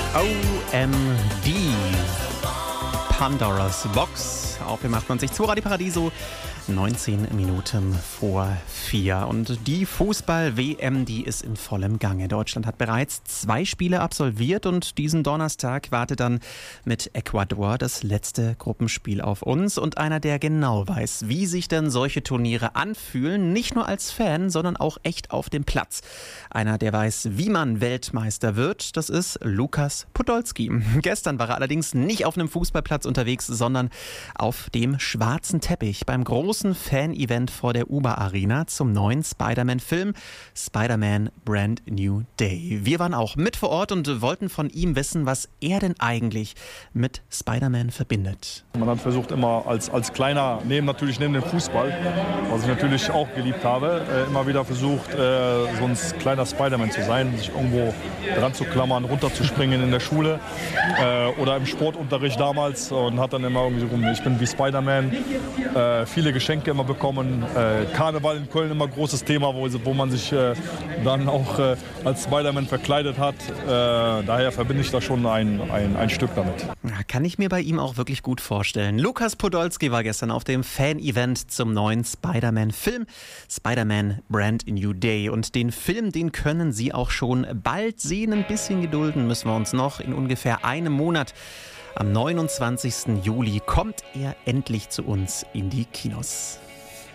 OMD. Pandora's Box auf dem 98.2 Radio Paradiso. 19 Minuten vor 4. Und die Fußball-WM, die ist in vollem Gange. Deutschland hat bereits 2 Spiele absolviert und diesen Donnerstag wartet dann mit Ecuador das letzte Gruppenspiel auf uns. Und einer, der genau weiß, wie sich denn solche Turniere anfühlen, nicht nur als Fan, sondern auch echt auf dem Platz. Einer, der weiß, wie man Weltmeister wird, das ist Lukas Podolski. Gestern war er allerdings nicht auf einem Fußballplatz unterwegs, sondern auf dem schwarzen Teppich beim großen Fan-Event vor der UBA-Arena zum neuen Spider-Man-Film Spider-Man Brand New Day. Wir waren auch mit vor Ort und wollten von ihm wissen, was er denn eigentlich mit Spider-Man verbindet. Man hat versucht immer als Kleiner, natürlich neben dem Fußball, was ich natürlich auch geliebt habe, immer wieder versucht, so ein kleiner Spider-Man zu sein, sich irgendwo dran zu klammern, runterzuspringen in der Schule oder im Sportunterricht damals und hat dann immer irgendwie so, ich bin wie Spider-Man, viele Geschenke immer bekommen. Karneval in Köln immer großes Thema, wo man sich dann auch als Spider-Man verkleidet hat. Daher verbinde ich da schon ein Stück damit. Ja, kann ich mir bei ihm auch wirklich gut vorstellen. Lukas Podolski war gestern auf dem Fan-Event zum neuen Spider-Man-Film Spider-Man Brand New Day. Und den Film, den können Sie auch schon bald sehen. Ein bisschen gedulden müssen wir uns noch. In ungefähr einem Monat. Am 29. Juli kommt er endlich zu uns in die Kinos.